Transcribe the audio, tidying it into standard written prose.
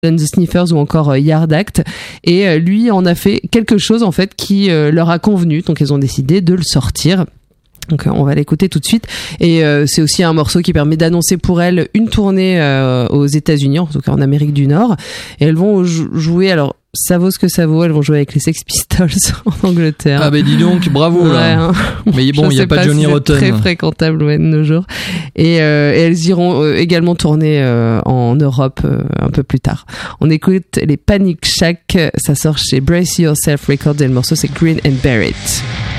The Sniffers ou encore Yard Act, et lui en a fait quelque chose en fait qui leur a convenu, donc elles ont décidé de le sortir. Donc on va l'écouter tout de suite, et c'est aussi un morceau qui permet d'annoncer pour elles une tournée aux États-Unis, en tout cas en Amérique du Nord, et elles vont jouer, alors ça vaut ce que ça vaut, elles vont jouer avec les Sex Pistols en Angleterre. Ah ben dis donc, bravo là. Ouais, hein. Mais bon, il y a pas Johnny Rotten. Très fréquentable de nos jours. Et elles iront également tourner en Europe un peu plus tard. On écoute les Panic Shack, ça sort chez Brace Yourself Records et le morceau c'est Green and Bear It.